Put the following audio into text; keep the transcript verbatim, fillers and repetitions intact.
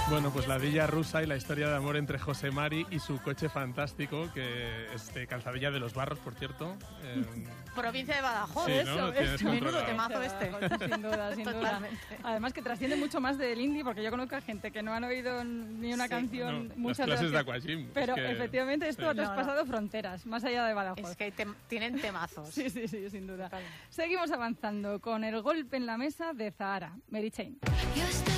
Bueno, pues la villa rusa y la historia de amor entre José Mari y su coche fantástico, que es de Calzadilla de los Barros, por cierto. Eh, Provincia de Badajoz, sí, eso, ¿no? es menudo temazo este. Sin duda, sin duda. Además que trasciende mucho más del indie, porque yo conozco a gente que no han oído ni una Sí. canción, no, muchas las clases de de las que- aquagym. Pero es que- efectivamente esto sí. ha traspasado fronteras, más allá de Badajoz. Es que tem- tienen temazos. Sí, sí, sí, sin duda. Totalmente. Seguimos avanzando con el golpe en la mesa de Zahara, Mary Chain. Yo estoy